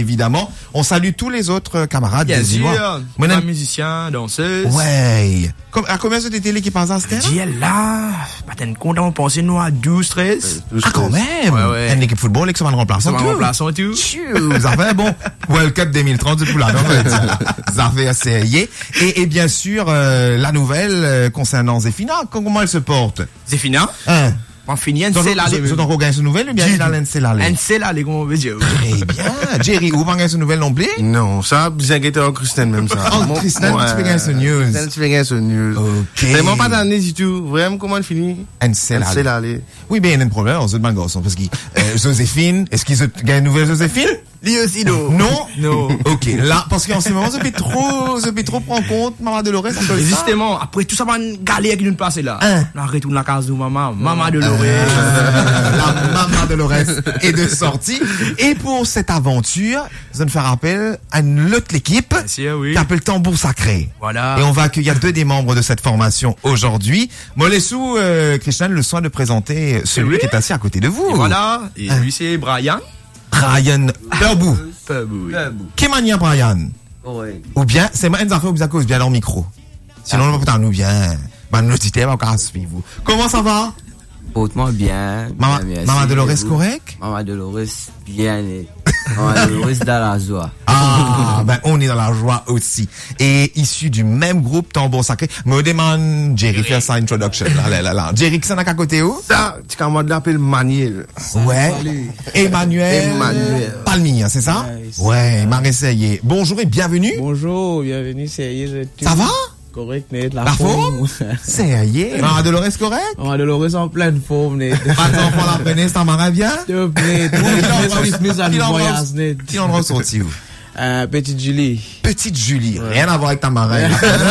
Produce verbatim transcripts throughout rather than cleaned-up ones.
évidemment. On salue tous les autres camarades Bien des sûr, Îlois. Moi, musicien, danseuse. Ouais. Comme, à combien c'était l'équipe en Zastel? Dis là, pas t'es content, on pensait nous à douze, treize. Ah, quand même. Ouais, ouais. Une équipe football, avec son remplaçant. Son remplaçant, tout. Vous avez bon. World Cup deux mille trente, tout là, non? Vous avez essayé. Et, et bien sûr, euh, la nouvelle euh, concernant Zéphina, comment elle se porte? Zéphina? Hein? On finit, un c'est là. Vous donc, vous gagnez ce nouvelle ou bien il a l'un c'est là? Un c'est là, les gars, on veut dire. Très bien. Jerry, vous pas gagné ce nouvelle non plus? Non, ça, bien que t'es en Christian même ça. En Christian, tu peux gagner ce news. Tu peux gagner ce news. Ok. Vraiment pas d'année du tout. Vraiment, comment elle finit? Un c'est là. C'est là, allez. Oui, mais il y a un problème, on se demande, garçon, parce que, euh, Joséphine, est-ce qu'ils ont gagné une nouvelle Joséphine? Lui aussi, non. Non? Non. Ok. Là, parce qu'en ce moment, ça fait trop, ça fait trop prendre compte, Maman Dolores, ça Et justement, après tout ça, va une galère qui nous passe là. Hein? On retourne la case de maman. Maman Dolores. Euh, la Maman Dolores est de sortie. Et pour cette aventure, je vais faire appel à une autre équipe. Bien sûr, oui. Qui appelle Tambour Sacré. Voilà. Et on va accueillir deux des membres de cette formation aujourd'hui. Molessou, euh, Christian, le soin de présenter celui oui. qui est assis à côté de vous. Et voilà. Et Hein? lui, c'est Brian. Brian Perbou. Perbou, oui. Qui mania Brian? Ouais. Ou bien, c'est moi, nous avons bien cause bien leur micro. Sinon, on va nous bien. Ben, nous, t'es pas qu'à suivre. Comment ça va? Hautement bien. Maman, bien, merci. Maman Dolores, Vous? correct? Maman Dolores, bien. et- Maman Dolores dans la joie. Ah, ben, on est dans la joie aussi. Et issu du même groupe Tambour Sacré, me demande Jerry faire sa introduction. Là, là, là, là. Jerry, qui s'en a qu'à côté où? Ça, tu commandes l'appeler Maniel. Ouais. Emmanuel. Emmanuel. Palmier, c'est ça? Ouais, Ouais, il m'a essayé. Bonjour et bienvenue. Bonjour, bienvenue, c'est Aïe. Ça va? Correct, net, la, La forme. Sérieux? Maman Dolores, correct? On va Dolores en pleine forme, net. Attends, pour la prenez, ça m'a bien? S'il te plaît, mes amis voyage, net. Qui en ressorti où? Euh, Petite Julie. Petite Julie, rien à voir avec ta marraine.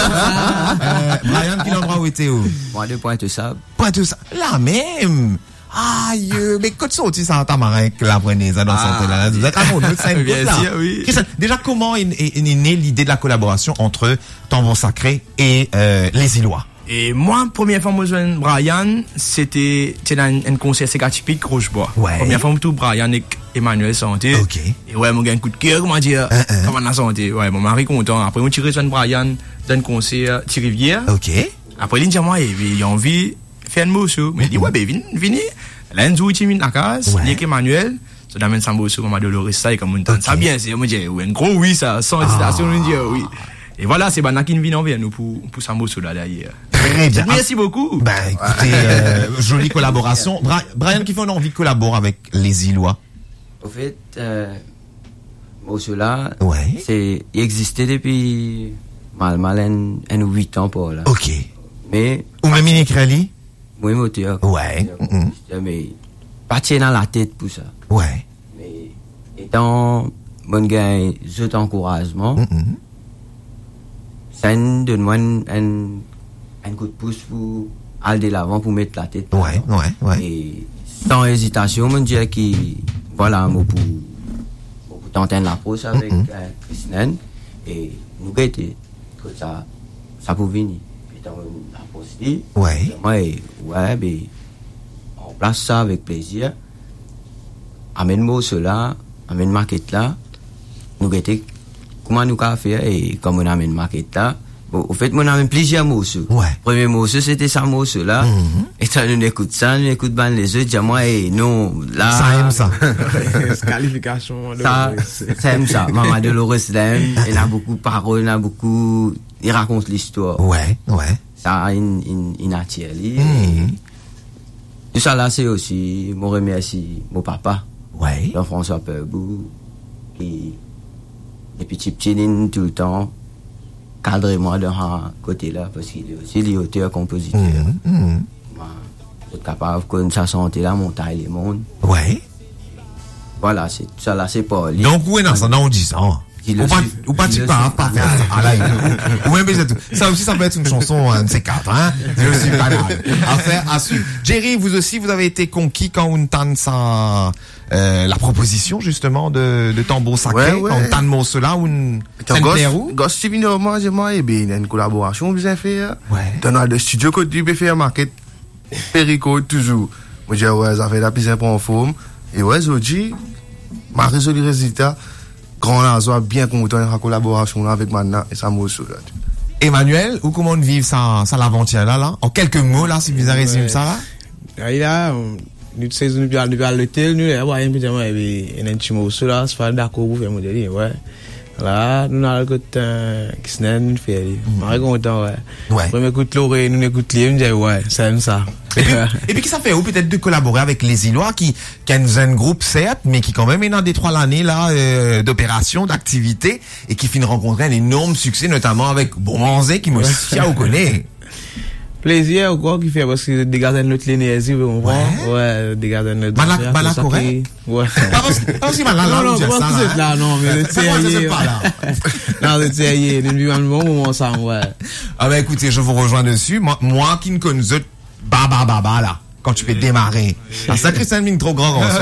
euh, Brian, qui l'endroit où était où? Moi, deux points de sable. Pas tout ça. Là même. Aïe, mais quand tu sortis ça, ta marraine, que la prenez, ça, dans son là. Vous êtes à mon autre scène. Bien sûr, oui. Christian, déjà, comment est, est, est née l'idée de la collaboration entre Tambour Sacré et, euh, les Îlois? Et moi, première fois que je joue Brian, c'était, c'était un, un concert assez atypique, Rochebois. Ouais. Première fois que tout Brian et Emmanuel santé. Ok. Et ouais, mon gars, un coup de cœur, comment dire, Uh, uh. comment la santé. Ouais, mon mari content. Après, on tirait sur Brian dans un concert, Thierry-Rivière. Ok. Après, il dit, moi, il a envie de faire un morceau. Mais il dit, ouais, ben, viens, viens. Là, un jour, il la case, Ouais. il est Emmanuel. Ça donne un morceau, Maman Dolores, ça, et comme on entend Ok. ça bien, c'est, on me dit, ouais, un gros oui, ça, sans hésitation, on me dit, oui. Et voilà, c'est Bana qui vient envers nous pour, pour ce morceau là, d'ailleurs. Très bien. Merci beaucoup. Ben, écoutez, euh, jolie collaboration. Bra- Brian, qui fait une envie de collaborer avec les Îlois? Au fait, euh, bon, cela, Ouais. c'est, il existait depuis mal, mal, un, un huit ans pour là. Ok. Mais, Ou même Mini Crelly? moi, moteur. Ouais. Mhm. Mais, pas tirer dans la tête pour ça. Ouais. Mais, étant, mon gars, je t'encouragement, Mhm. ça nous donne moi un, un, un coup de pouce pour aller de l'avant, pour mettre la tête. Ouais, là-dedans. ouais, ouais. Et sans hésitation, mon Dieu, qui, voilà, moi, pour, pour tenter l'approche avec Mhm. euh, Christine, et nous guetter que ça, ça peut venir. Et dans l'approche, dit, Ouais. moi, et, ouais, ben, on place ça avec plaisir. Amène-moi cela, amène maquette là, nous guetter comment nous qu'à faire et comme on amène maquette là. Bon, au fait, on amène plusieurs morceaux. Ouais. Premier morceau, c'était ça morceau là. Mhm. Et ça, nous écoute ça, nous écoute ben les autres, dis moi, et non, là. Ça aime ça. Qualification. Ça, ça aime ça. Maman Dolores l'aime, elle a beaucoup de paroles, elle a beaucoup, il raconte l'histoire. Ouais, ouais. Ça a une, une, une attire. Mhm. Tout ça là, c'est aussi, mon remercie, mon papa. Ouais. Jean-François Perbou, qui, les petits petits lignes tout le temps, cadrez-moi de un côté là, parce qu'il est aussi l'auteur, compositeur. Mhm, mhm. Moi, je suis capable de connaître sa santé là, monter les mondes. Ouais. Voilà, c'est, tout ça là, c'est pas lui. Donc, où est dans ça? Non, on dit ça. Il Ou le pas, suit. ou pas, Il tu le pars, suit. pas faire ça. Ah, là, il- ou même, c'est tout. Ça aussi, ça peut être une chanson, un de ces quatre, hein. C'est aussi pas mal. À faire, à suivre. Jerry, vous aussi, vous avez été conquis quand on tente ça, euh, la proposition, justement, de, de Tambour Sacré. Ouais, ouais. Quand on tente mon cela, ou une, Quand ça me plaît Gosse, où? Gosse Stevie Norman, j'ai moi, eh bien, il y a une collaboration bien fait. Ouais. Dans le studio, que tu peux faire maquette, Perico, toujours. Moi, j'ai, ouais, ça fait la plus en forme. Et ouais, Zoji, ma résolu résultat, grand Nazo bien content de la collaboration avec Mana et Samoso là. Emmanuel, ou comment on vit ça, ça l'aventure là, là? En quelques mots, là, si vous avez résumé ça, là? Aí lá, nous saison nous bien nous bien l'hôtel, nous là, ouais, évidemment, il y a un petit mot sur là, c'est pas d'accord pour faire mon délire, ouais. Là, nous avons le côté qui se nous fait, on est content, ouais. Ouais. Premier coup de l'oreille, nous écoute les, nous dit ouais, c'est comme ça. Et puis, et puis, qui ça fait, ou peut-être de collaborer avec les Îlois qui, qui a un groupe, certes, mais qui quand même est dans des trois l'année, là, euh, d'opérations, d'activités, et qui finit rencontrer un énorme succès, notamment avec Bonmanzé, qui me fia ou connaît. Plaisir ou quoi qui fait parce que dégager notre l'énergie vous comprenez ouais dégager notre Malak Malak correct ouais pas parce que pas aussi malak là non non pas c'est là non mais c'est pas là non c'est sérieux nous vivons un bon moment ensemble ouais ah ben écoutez je vous rejoins dessus moi moi qui ne connais ba ba ba ba là quand tu peux démarrer. Ah, ça, Christian Ming trop grand, en soi.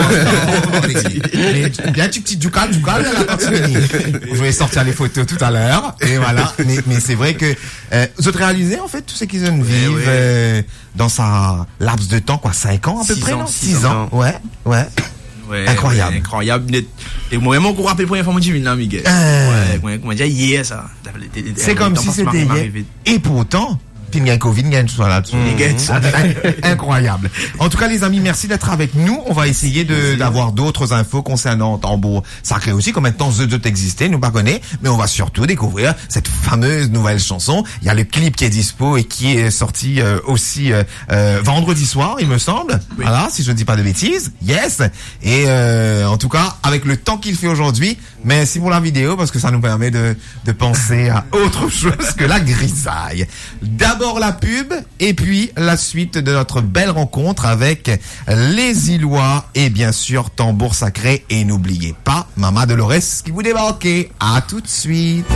Mais, bien, tu petit ducal, ducal, là, quand tu finis. Je vais sortir les photos tout à l'heure. Et voilà. Mais, mais c'est vrai que, euh, vous avez réalisé, en fait, tout ce qu'ils vivent, ouais. euh, dans sa laps de temps, quoi, cinq ans, à peu Six près, ans, non? six six ans. ans. Ouais, ouais. Ouais, incroyable. Ouais, incroyable. Et moi, vraiment, qu'on rappelle pour une fois, moi, là, Miguel. Euh. Ouais, comment dire, hier, ça. C'est comme si c'était hier. Et pourtant, puis il y a un Covid, il y a tout ça là-dessus. Mmh. Incroyable. En tout cas, les amis, merci d'être avec nous. On va essayer de, d'avoir d'autres infos concernant Tambour Sacré aussi. Combien de temps The Dot existait, nous pas connaît. Mais on va surtout découvrir cette fameuse nouvelle chanson. Il y a le clip qui est dispo et qui est sorti euh, aussi euh, euh, vendredi soir, il me semble. Oui. Voilà, si je ne dis pas de bêtises. Yes. Et euh, en tout cas, avec le temps qu'il fait aujourd'hui, merci pour la vidéo parce que ça nous permet de, de penser à autre chose que la grisaille. D'abord la pub et puis la suite de notre belle rencontre avec les Îlois et bien sûr Tambour Sacré. Et n'oubliez pas Mama Dolores qui vous débarque. À tout de suite.